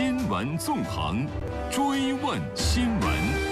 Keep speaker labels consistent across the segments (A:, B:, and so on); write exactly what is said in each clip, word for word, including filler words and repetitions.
A: 新闻纵横，追问新闻。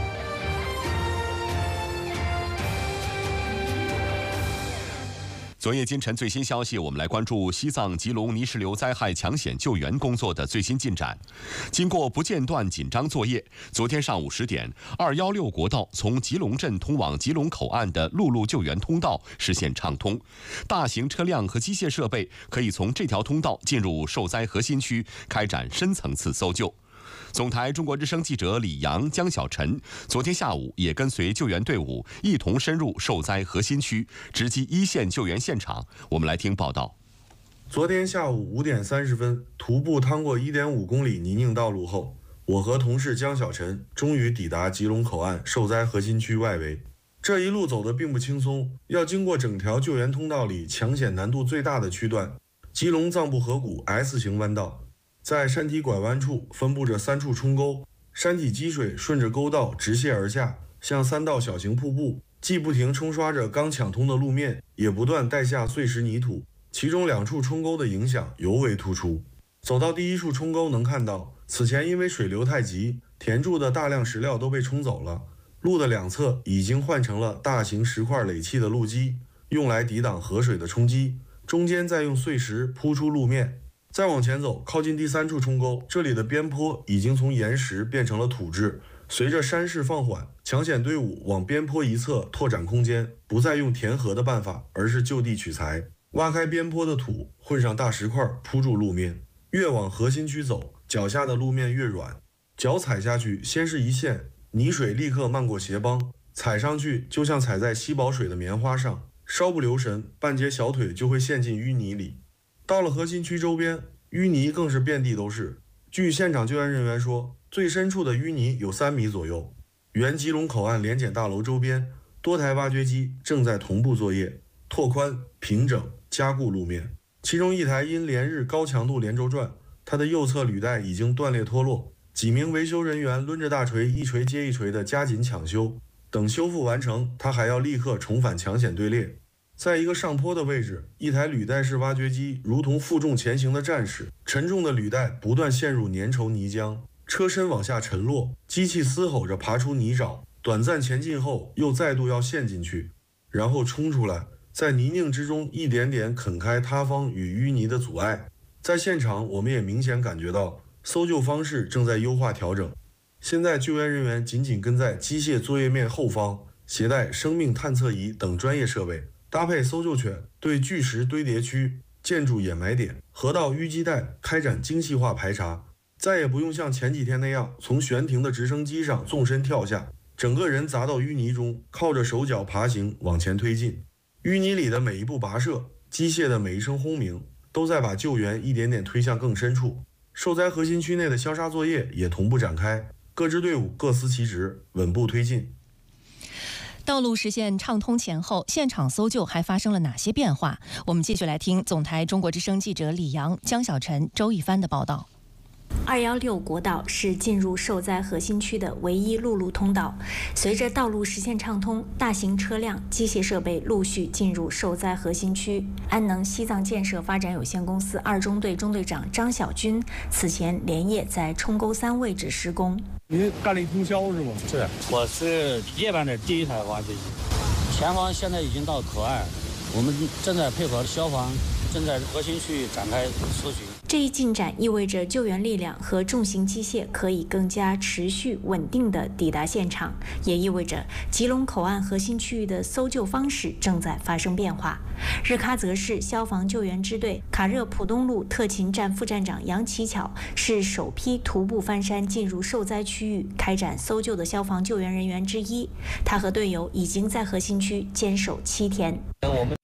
A: 昨夜今晨最新消息，我们来关注西藏吉隆泥石流灾害抢险救援工作的最新进展。经过不间断紧张作业，昨天上午十点，二一六国道从吉隆镇通往吉隆口岸的陆路救援通道实现畅通，大型车辆和机械设备可以从这条通道进入受灾核心区，开展深层次搜救。总台中国之声记者李阳、江小晨昨天下午也跟随救援队伍一同深入受灾核心区，直击一线救援现场。我们来听报道。
B: 昨天下午五点三十分，徒步趟过一点五公里泥泞道路后，我和同事江小晨终于抵达吉隆口岸受灾核心区外围。这一路走得并不轻松，要经过整条救援通道里抢险难度最大的区段——吉隆藏布河谷 S 型弯道。在山体拐弯处分布着三处冲沟，山体积水顺着沟道直泻而下，像三道小型瀑布，既不停冲刷着刚抢通的路面，也不断带下碎石泥土。其中两处冲沟的影响尤为突出。走到第一处冲沟，能看到此前因为水流太急，填筑的大量石料都被冲走了，路的两侧已经换成了大型石块垒砌的路基，用来抵挡河水的冲击，中间再用碎石铺出路面。再往前走，靠近第三处冲沟，这里的边坡已经从岩石变成了土质。随着山势放缓，抢险队伍往边坡一侧拓展空间，不再用填河的办法，而是就地取材，挖开边坡的土，混上大石块铺住路面。越往核心区走，脚下的路面越软，脚踩下去先是一陷，泥水立刻漫过鞋帮，踩上去就像踩在吸饱水的棉花上，稍不留神，半截小腿就会陷进淤泥里。到了核心区周边，淤泥更是遍地都是。据现场救援人员说，最深处的淤泥有三米左右。原吉隆口岸联检大楼周边，多台挖掘机正在同步作业，拓宽、平整、加固路面。其中一台因连日高强度连轴转，它的右侧履带已经断裂脱落。几名维修人员抡着大锤，一锤接一锤地加紧抢修。等修复完成，它还要立刻重返抢险队列。在一个上坡的位置，一台履带式挖掘机如同负重前行的战士，沉重的履带不断陷入粘稠泥浆，车身往下沉落，机器嘶吼着爬出泥沼，短暂前进后又再度要陷进去，然后冲出来，在泥泞之中一点点啃开塌方与淤泥的阻碍。在现场，我们也明显感觉到搜救方式正在优化调整。现在救援人员紧紧跟在机械作业面后方，携带生命探测仪等专业设备，搭配搜救犬，对巨石堆叠区、建筑掩埋点、河道淤积带开展精细化排查，再也不用像前几天那样从悬停的直升机上纵身跳下，整个人砸到淤泥中，靠着手脚爬行往前推进。淤泥里的每一步跋涉，机械的每一声轰鸣，都在把救援一点点推向更深处。受灾核心区内的消杀作业也同步展开，各支队伍各司其职，稳步推进。
C: 道路实现畅通前后，现场搜救还发生了哪些变化？我们继续来听总台中国之声记者李阳、江小晨、周一帆的报道。
D: 二一六国道是进入受灾核心区的唯一陆路通道。随着道路实现畅通，大型车辆、机械设备陆续进入受灾核心区。安能西藏建设发展有限公司二中队中队长张小军此前连夜在冲沟三位置施工。
E: 您干了一通宵是吗？
F: 是，我是夜班的第一台挖掘机。前方现在已经到口岸，我们正在配合消防，正在核心区展开搜寻。
D: 这一进展意味着救援力量和重型机械可以更加持续稳定地抵达现场，也意味着吉隆口岸核心区域的搜救方式正在发生变化。日喀则市消防救援支队卡热普东路特勤站副站长杨奇巧是首批徒步翻山进入受灾区域开展搜救的消防救援人员之一，他和队友已经在核心区坚守七天。
G: 我们